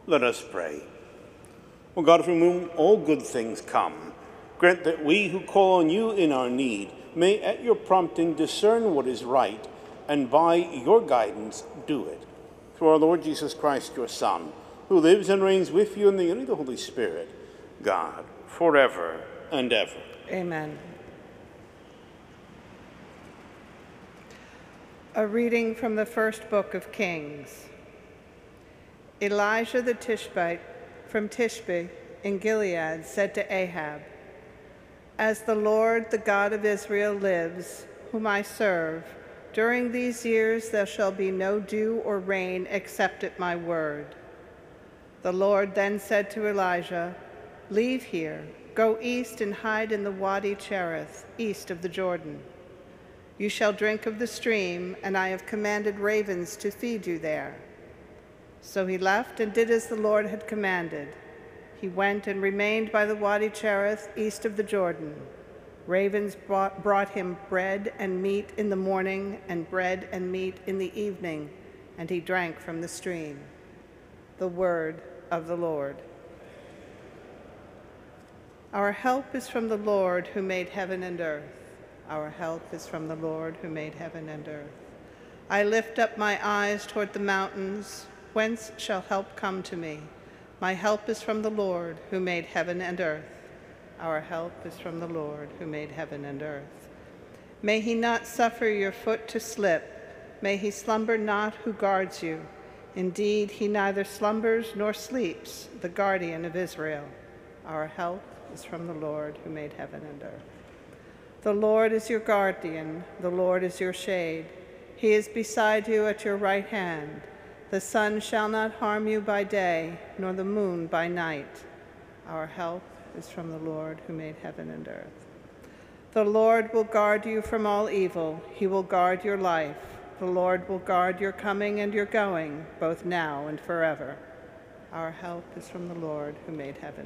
Let us pray. O God, from whom all good things come, grant that we who call on you in our need may at your prompting discern what is right, and by your guidance do it. Through our Lord Jesus Christ, your Son, who lives and reigns with you in the unity of the Holy Spirit, God, forever and ever. Amen. A reading from the first book of Kings. Elijah the Tishbite from Tishbe in Gilead said to Ahab, "As the Lord, the God of Israel, lives, whom I serve, during these years there shall be no dew or rain except at my word." The Lord then said to Elijah, "Leave here, go east and hide in the Wadi Cherith, east of the Jordan. You shall drink of the stream, and I have commanded ravens to feed you there." So he left and did as the Lord had commanded. He went and remained by the Wadi Cherith, east of the Jordan. Ravens brought him bread and meat in the morning, and bread and meat in the evening, and he drank from the stream. The word of the Lord. Our help is from the Lord who made heaven and earth. Our help is from the Lord who made heaven and earth. I lift up my eyes toward the mountains. Whence shall help come to me? My help is from the Lord who made heaven and earth. Our help is from the Lord who made heaven and earth. May he not suffer your foot to slip. May he slumber not who guards you. Indeed, he neither slumbers nor sleeps, the guardian of Israel. Our help is from the Lord who made heaven and earth. The Lord is your guardian. The Lord is your shade. He is beside you at your right hand. The sun shall not harm you by day, nor the moon by night. Our help is from the Lord who made heaven and earth. The Lord will guard you from all evil. He will guard your life. The Lord will guard your coming and your going, both now and forever. Our help is from the Lord who made heaven